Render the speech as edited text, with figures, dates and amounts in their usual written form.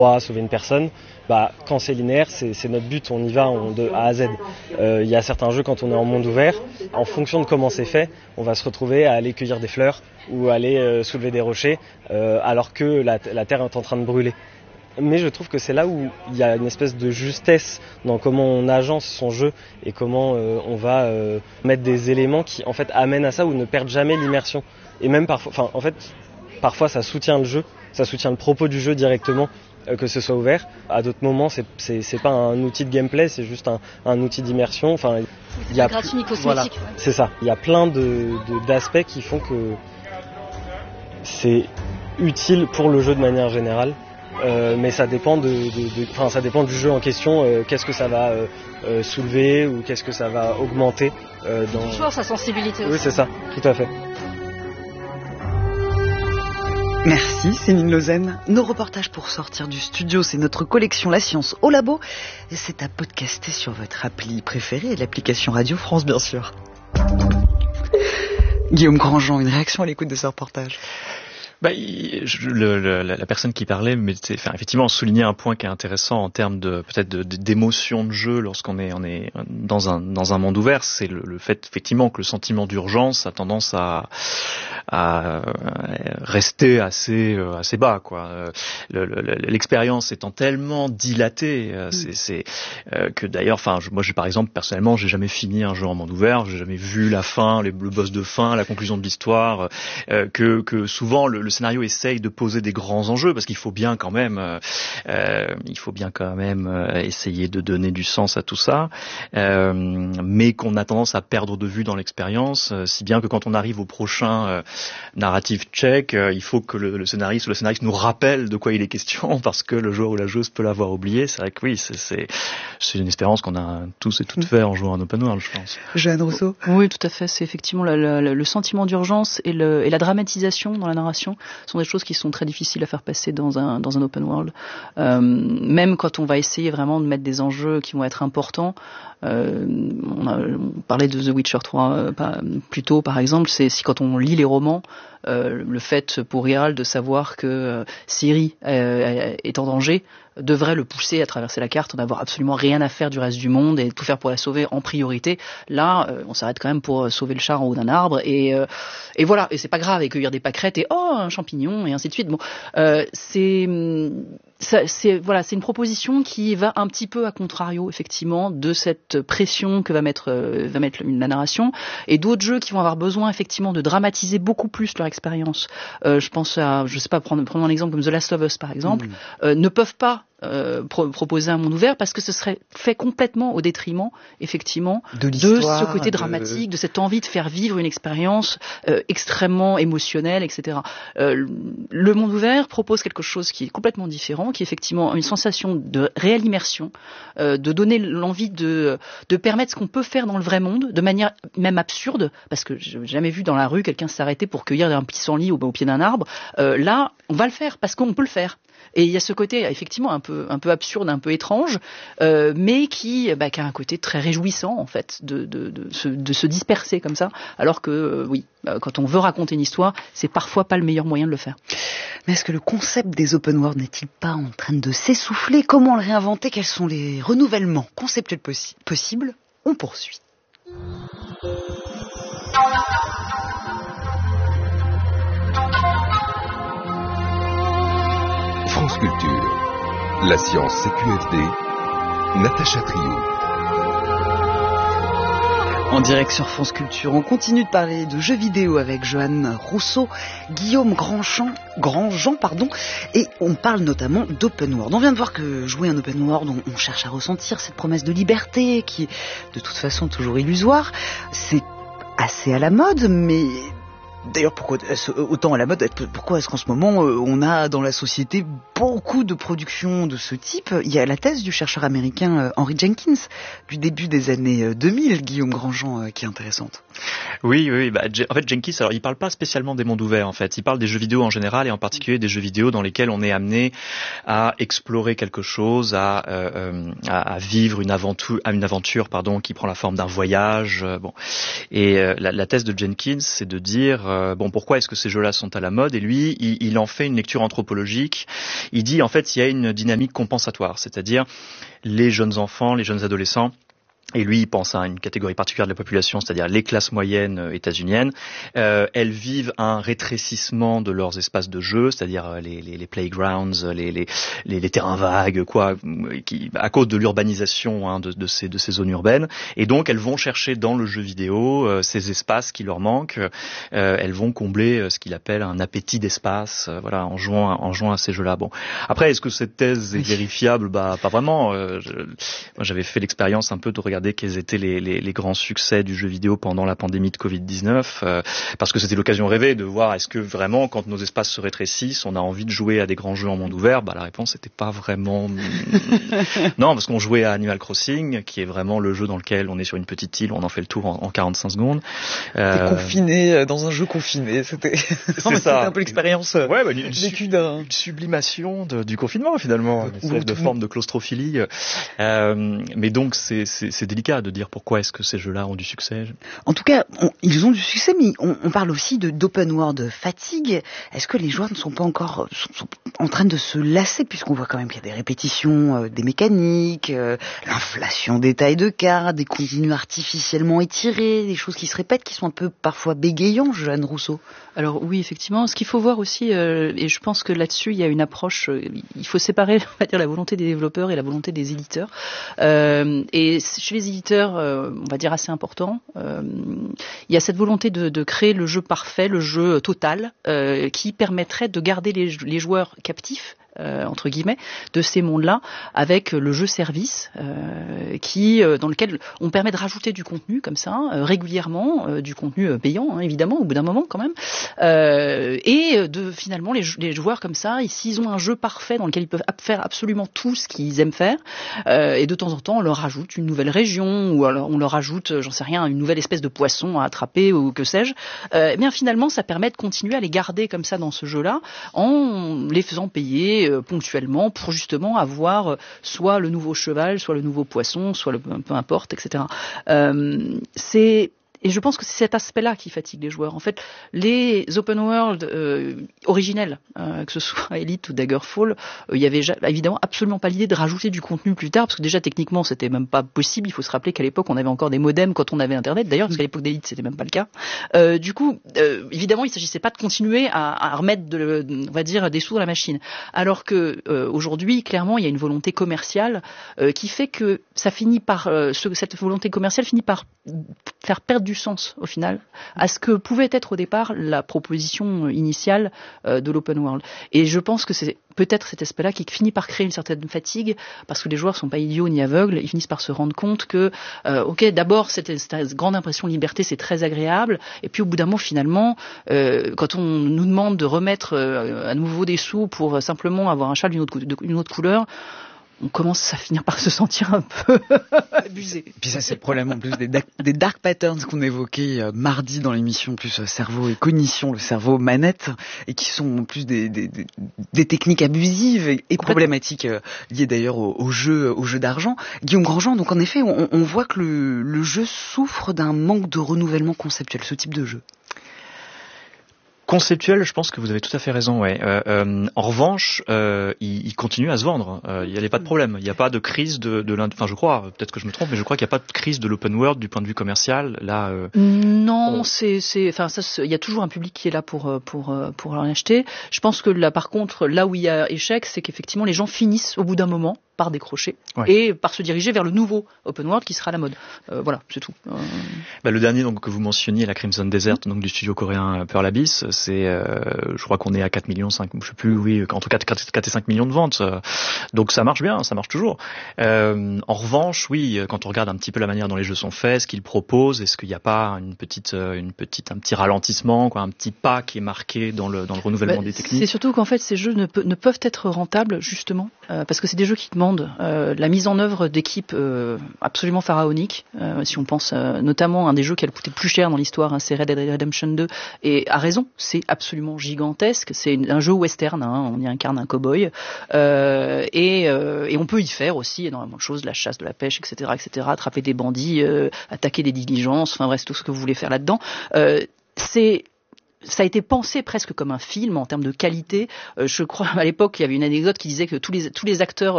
sauver une personne, quand c'est linéaire, c'est notre but, on y va de A à Z. Il y a certains jeux, quand on est en monde ouvert, en fonction de comment c'est fait, on va se retrouver à aller cueillir des fleurs ou aller soulever des rochers, alors que la terre est en train de brûler. Mais je trouve que c'est là où il y a une espèce de justesse dans comment on agence son jeu et comment on va mettre des éléments qui en fait amènent à ça ou ne perdent jamais l'immersion. Et même parfois ça soutient le jeu, ça soutient le propos du jeu directement, que ce soit ouvert. À d'autres moments, c'est pas un outil de gameplay, c'est juste un outil d'immersion. Enfin, il y a gratuit cosmétique. Voilà, c'est ça. Il y a plein d'aspects qui font que c'est utile pour le jeu de manière générale. Mais ça dépend ça dépend du jeu en question. Qu'est-ce que ça va soulever ou qu'est-ce que ça va augmenter dans. Toujours sa sensibilité aussi. Oui, c'est ça, tout à fait. Merci Céline Lausanne. Nos reportages pour sortir du studio, c'est notre collection La Science au Labo. Et c'est à podcaster sur votre appli préférée, l'application Radio France bien sûr. Guillaume Grandjean, une réaction à l'écoute de ce reportage? La personne qui parlait, effectivement, soulignait un point qui est intéressant en termes d'émotion de jeu lorsqu'on est dans un monde ouvert, c'est le fait effectivement que le sentiment d'urgence a tendance à rester assez bas, quoi. L'expérience étant tellement dilatée, c'est que d'ailleurs, moi par exemple personnellement, j'ai jamais fini un jeu en monde ouvert, j'ai jamais vu la fin, le boss de fin, la conclusion de l'histoire, que souvent le scénario essaye de poser des grands enjeux parce qu'il faut bien quand même essayer de donner du sens à tout ça, mais qu'on a tendance à perdre de vue dans l'expérience, si bien que quand on arrive au prochain narrative check, il faut que le scénariste ou la scénariste nous rappelle de quoi il est question parce que le joueur ou la joueuse peut l'avoir oublié. C'est vrai que oui, c'est une expérience qu'on a tous et toutes fait en jouant en open world, je pense. Jeanne Rousseau. Oui, tout à fait. C'est effectivement le sentiment d'urgence et la dramatisation dans la narration sont des choses qui sont très difficiles à faire passer dans un open world. Même quand on va essayer vraiment de mettre des enjeux qui vont être importants. On parlait de The Witcher 3 plus tôt, par exemple. C'est si quand on lit les romans, le fait pour Geralt de savoir que Ciri est en danger devrait le pousser à traverser la carte, n'avoir absolument rien à faire du reste du monde et tout faire pour la sauver en priorité. Là, on s'arrête quand même pour sauver le char en haut d'un arbre et voilà. Et c'est pas grave, et cueillir des pâquerettes et un champignon et ainsi de suite. Bon, c'est une proposition qui va un petit peu à contrario effectivement de cette pression que va mettre la narration, et d'autres jeux qui vont avoir besoin effectivement de dramatiser beaucoup plus leur expérience. Je pense à, prenons un exemple comme The Last of Us par exemple, ne peuvent pas proposer un monde ouvert parce que ce serait fait complètement au détriment effectivement de ce côté dramatique, de cette envie de faire vivre une expérience extrêmement émotionnelle, etc. Le monde ouvert propose quelque chose qui est complètement différent, qui est effectivement une sensation de réelle immersion, de donner l'envie de permettre ce qu'on peut faire dans le vrai monde de manière même absurde, parce que j'ai jamais vu dans la rue quelqu'un s'arrêter pour cueillir un pissenlit au pied d'un arbre. Là, on va le faire parce qu'on peut le faire. Et il y a ce côté effectivement un peu absurde, un peu étrange, mais qui a un côté très réjouissant en fait de se disperser comme ça. Alors que quand on veut raconter une histoire, c'est parfois pas le meilleur moyen de le faire. Mais est-ce que le concept des open world n'est-il pas en train de s'essouffler? Comment le réinventer? Quels sont les renouvellements conceptuels possibles? On poursuit. France Culture, la science CQFD, Natacha Trio. En direct sur France Culture, on continue de parler de jeux vidéo avec Jeanne Rousseau, Guillaume Grandjean, et on parle notamment d'open world. On vient de voir que jouer un open world, on cherche à ressentir cette promesse de liberté qui est de toute façon toujours illusoire. C'est assez à la mode, mais d'ailleurs, pourquoi autant à la mode? Pourquoi est-ce qu'en ce moment on a dans la société beaucoup de productions de ce type? Il y a la thèse du chercheur américain Henry Jenkins du début des années 2000, Guillaume Grandjean, qui est intéressante. Oui. En fait, Jenkins, alors il parle pas spécialement des mondes ouverts. En fait, il parle des jeux vidéo en général et en particulier des jeux vidéo dans lesquels on est amené à explorer quelque chose, à vivre une aventure, qui prend la forme d'un voyage. Et la thèse de Jenkins, c'est de dire pourquoi est-ce que ces jeux-là sont à la mode? Et lui, il en fait une lecture anthropologique. Il dit en fait il y a une dynamique compensatoire, c'est-à-dire les jeunes enfants, les jeunes adolescents. Et lui, il pense à une catégorie particulière de la population, c'est-à-dire les classes moyennes états-uniennes. Elles vivent un rétrécissement de leurs espaces de jeu, c'est-à-dire les playgrounds, les terrains vagues, à cause de l'urbanisation de ces zones urbaines. Et donc, elles vont chercher dans le jeu vidéo ces espaces qui leur manquent. Elles vont combler ce qu'il appelle un appétit d'espace, en jouant à ces jeux-là. Bon, après, est-ce que cette thèse est vérifiable? Pas vraiment. Moi, j'avais fait l'expérience un peu de regarder quels étaient les grands succès du jeu vidéo pendant la pandémie de Covid-19, parce que c'était l'occasion rêvée de voir est-ce que vraiment, quand nos espaces se rétrécissent, on a envie de jouer à des grands jeux en monde ouvert. La réponse n'était pas vraiment... Non, parce qu'on jouait à Animal Crossing, qui est vraiment le jeu dans lequel on est sur une petite île, on en fait le tour en 45 secondes. T'es confiné dans un jeu confiné, c'était un peu l'expérience vécue une sublimation du confinement, finalement, une espèce de forme de claustrophilie. Mais donc, c'est délicat de dire pourquoi est-ce que ces jeux-là ont du succès. En tout cas, ils ont du succès, mais on parle aussi d'open world fatigue. Est-ce que les joueurs ne sont pas encore sont en train de se lasser, puisqu'on voit quand même qu'il y a des répétitions des mécaniques, l'inflation des tailles de cartes, des contenus artificiellement étirés, des choses qui se répètent, qui sont un peu parfois bégayants, Joanne Rousseau? Alors oui, effectivement. Ce qu'il faut voir aussi, et je pense que là-dessus, il y a une approche, il faut séparer, on va dire, la volonté des développeurs et la volonté des éditeurs. Et chez les éditeurs, on va dire assez important, il y a cette volonté de créer le jeu parfait, le jeu total, qui permettrait de garder les joueurs captifs, entre guillemets, de ces mondes-là, avec le jeu service, dans lequel on permet de rajouter du contenu comme ça, régulièrement, du contenu payant, évidemment, au bout d'un moment quand même, et de finalement les joueurs comme ça, s'ils ont un jeu parfait dans lequel ils peuvent faire absolument tout ce qu'ils aiment faire, et de temps en temps on leur rajoute une nouvelle région, ou alors on leur rajoute, j'en sais rien, une nouvelle espèce de poisson à attraper, ou que sais-je, eh bien finalement ça permet de continuer à les garder comme ça dans ce jeu-là, en les faisant payer ponctuellement pour justement avoir soit le nouveau cheval, soit le nouveau poisson, soit peu importe, etc. Et je pense que c'est cet aspect-là qui fatigue les joueurs. En fait, les open world originels, que ce soit Elite ou Daggerfall, il y avait évidemment absolument pas l'idée de rajouter du contenu plus tard, parce que déjà techniquement c'était même pas possible. Il faut se rappeler qu'à l'époque on avait encore des modems quand on avait Internet. D'ailleurs, parce qu'à l'époque d'Elite c'était même pas le cas. Du coup, évidemment, il s'agissait pas de continuer à remettre, on va dire, des sous dans la machine. Alors que aujourd'hui, clairement, il y a une volonté commerciale qui fait que ça finit par cette volonté commerciale finit par faire perdre du sens au final à ce que pouvait être au départ la proposition initiale de l'open world. Et je pense que c'est peut-être cet aspect-là qui finit par créer une certaine fatigue, parce que les joueurs sont pas idiots ni aveugles, ils finissent par se rendre compte que ok, d'abord cette grande impression de liberté, c'est très agréable, et puis au bout d'un moment finalement quand on nous demande de remettre à nouveau des sous pour simplement avoir un châle d'une autre couleur, on commence à finir par se sentir un peu abusé. Puis ça, c'est le problème en plus des dark patterns qu'on évoquait mardi dans l'émission plus cerveau et cognition, le cerveau manette, et qui sont en plus des techniques abusives et problématiques liées d'ailleurs au jeu d'argent. Guillaume Grandjean, donc en effet, on voit que le jeu souffre d'un manque de renouvellement conceptuel, ce type de jeu. Conceptuel, je pense que vous avez tout à fait raison. Ouais. En revanche, il continue à se vendre. Il n'y a pas de problème. Il n'y a pas de crise enfin, je crois, peut-être que je me trompe, mais je crois qu'il n'y a pas de crise de l'open world du point de vue commercial. Là, non, il y a toujours un public qui est là pour en acheter. Je pense que là, par contre, là où il y a échec, c'est qu'effectivement, les gens finissent au bout d'un moment par décrocher, et par se diriger vers le nouveau open world qui sera à la mode. Voilà, c'est tout. Le dernier donc que vous mentionniez, la Crimson Desert, donc du studio coréen Pearl Abyss, c'est, je crois qu'on est à 4 millions, 5, je sais plus, oui, en tout cas 4 et 5 millions de ventes. Donc ça marche bien, ça marche toujours. En revanche, oui, quand on regarde un petit peu la manière dont les jeux sont faits, ce qu'ils proposent, est-ce qu'il n'y a pas un petit ralentissement, un petit pas qui est marqué dans le renouvellement des techniques? C'est surtout qu'en fait ces jeux ne peuvent être rentables justement parce que c'est des jeux qui demandent la mise en œuvre d'équipes absolument pharaoniques. Si on pense notamment à un des jeux qui a coûté le plus cher dans l'histoire, c'est Red Dead Redemption 2, et à raison, c'est absolument gigantesque. C'est un jeu western, on y incarne un cow-boy, et on peut y faire aussi énormément de choses, la chasse, de la pêche, etc., attraper des bandits, attaquer des diligences, enfin bref, tout ce que vous voulez faire là-dedans. ça a été pensé presque comme un film en termes de qualité. Je crois à l'époque il y avait une anecdote qui disait que tous les acteurs